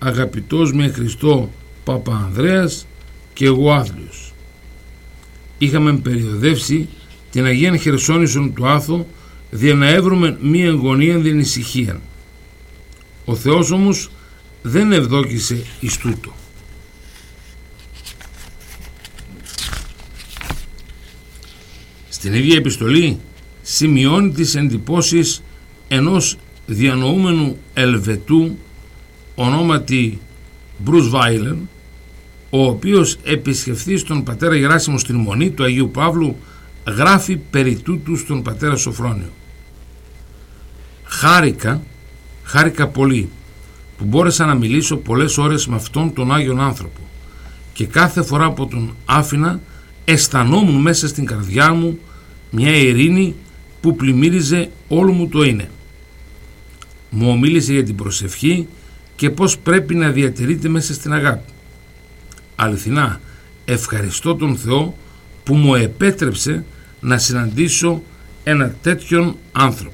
αγαπητός με Χριστό Παπανδρέας και εγώ άθλιος. Είχαμε περιοδεύσει την Αγίαν Χερσόνησον του Άθο δια να έβρουμε μία γωνία δεν ησυχίαν. Ο Θεός όμως δεν ευδόκησε εις τούτο. Στην ίδια επιστολή σημειώνει τις εντυπώσεις ενός διανοούμενου Ελβετού ονόματι Μπρους Βάιλεν, ο οποίος επισκεφθεί στον πατέρα Γεράσιμο στην Μονή του Αγίου Παύλου, γράφει περί τούτου στον πατέρα Σοφρόνιο. Χάρηκα πολύ που μπόρεσα να μιλήσω πολλές ώρες με αυτόν τον Άγιον άνθρωπο και κάθε φορά που τον άφηνα αισθανόμουν μέσα στην καρδιά μου μια ειρήνη που πλημμύριζε όλο μου το είναι. Μου ομίλησε για την προσευχή και πως πρέπει να διατηρείται μέσα στην αγάπη. Αληθινά ευχαριστώ τον Θεό που μου επέτρεψε να συναντήσω ένα τέτοιον άνθρωπο.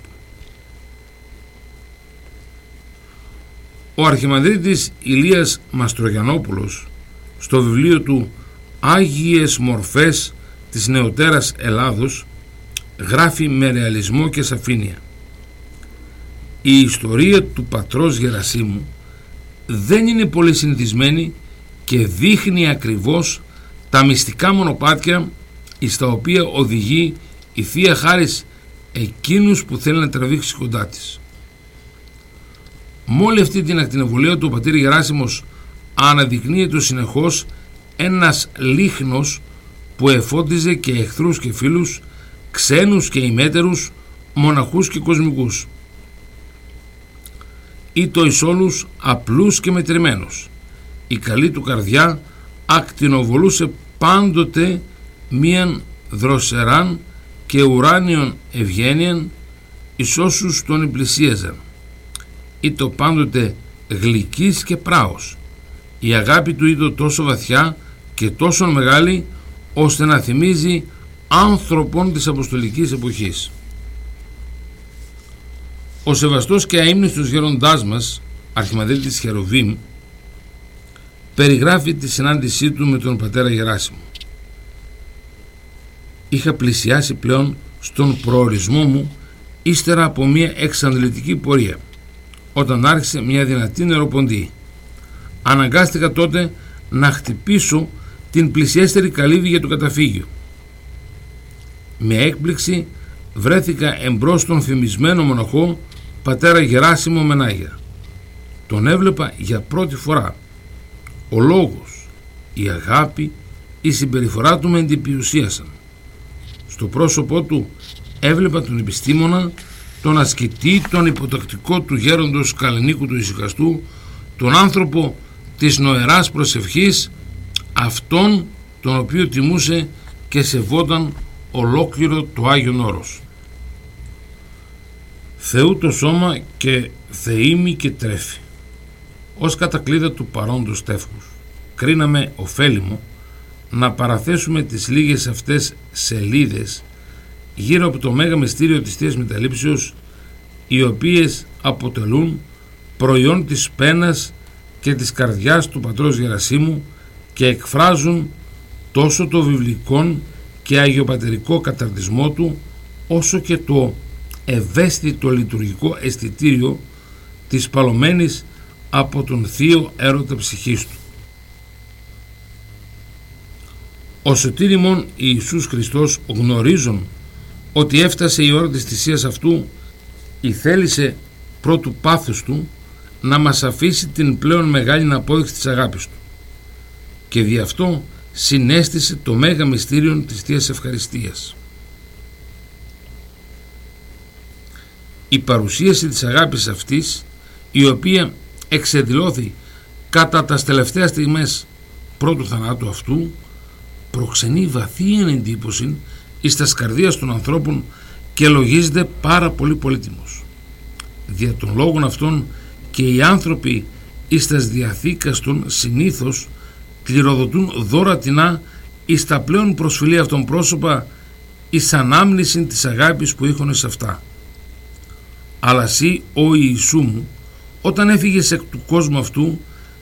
Ο Αρχιμανδρίτης Ηλίας Μαστρογιαννόπουλος στο βιβλίο του «Άγιες Μορφές της Νεωτέρας Ελλάδος» γράφει με ρεαλισμό και σαφήνεια: η ιστορία του πατρός Γερασίμου δεν είναι πολύ συνηθισμένη και δείχνει ακριβώς τα μυστικά μονοπάτια εις τα οποία οδηγεί η Θεία Χάρις εκείνους που θέλει να τραβήξει κοντά της. Με όλη αυτή την ακτινοβολία του ο πατήρ Γεράσιμος αναδεικνύεται συνεχώς ένας λίχνος που εφώτιζε και εχθρούς και φίλους, ξένους και ημέτερους, μοναχούς και κοσμικούς. Ήτο εις όλους απλούς και μετρημένος. Η καλή του καρδιά ακτινοβολούσε πάντοτε μίαν δροσεράν και ουράνιον ευγένειαν εις όσους τον πλησίαζαν. Ήτο πάντοτε γλυκής και πράος. Η αγάπη του ήτο τόσο βαθιά και τόσο μεγάλη ώστε να θυμίζει άνθρωπον της αποστολικής εποχής. Ο σεβαστός και αείμνηστος γέροντάς μας, Αρχιμανδρίτης Χεροβίμ, περιγράφει τη συνάντησή του με τον πατέρα Γεράσιμο. Είχα πλησιάσει πλέον στον προορισμό μου ύστερα από μια εξαντλητική πορεία, όταν άρχισε μια δυνατή νεροποντή. Αναγκάστηκα τότε να χτυπήσω την πλησιέστερη καλύβη για το καταφύγιο. Με έκπληξη βρέθηκα εμπρός στον φημισμένο μοναχό πατέρα Γεράσιμο Μενάγια. Τον έβλεπα για πρώτη φορά. Ο λόγος, η αγάπη, η συμπεριφορά του με εντυπωσίασαν. Στο πρόσωπό του έβλεπα τον επιστήμονα, τον ασκητή, τον υποτακτικό του γέροντος Καλενίκου του Ησυχαστού, τον άνθρωπο της νοεράς προσευχής, αυτόν τον οποίο τιμούσε και σεβόταν ολόκληρο το Άγιον Όρος. Θεού το σώμα και θεήμη και τρέφει. Ως κατακλείδα του παρόντος τεύχους κρίναμε ωφέλιμο να παραθέσουμε τις λίγες αυτές σελίδες γύρω από το μέγα μυστήριο της Θείας Μεταλήψεως, οι οποίες αποτελούν προϊόν της πένας και της καρδιάς του πατρός Γερασίμου και εκφράζουν τόσο το βιβλικόν και αγιοπατερικό καταρτισμό του, όσο και το ευαίσθητο λειτουργικό αισθητήριο της παλωμένης από τον θείο έρωτα ψυχής του. Ο σωτήρ ημών Ιησούς Χριστός, γνωρίζον ότι έφτασε η ώρα της θυσίας αυτού, ηθέλησε πρώτου πάθους του να μας αφήσει την πλέον μεγάλη απόδειξη της αγάπης του, και δι' αυτό συνέστησε το μέγα μυστήριο της Θείας Ευχαριστίας. Η παρουσίαση της αγάπης αυτής, η οποία εξεδηλώθη κατά τας τελευταίας στιγμές πρώτου θανάτου αυτού, προξενεί βαθύα εντύπωση εις τας καρδίας των ανθρώπων και λογίζεται πάρα πολύ πολύτιμος. Δια των λόγων αυτών και οι άνθρωποι εις τας διαθήκαστον συνήθως κληροδοτούν δώρατινά εις τα πλέον προσφυλή αυτών πρόσωπα εις ανάμνηση της αγάπης που είχον εις αυτά. Αλλά εσύ, ο Ιησού μου, όταν έφυγες εκ του κόσμου αυτού,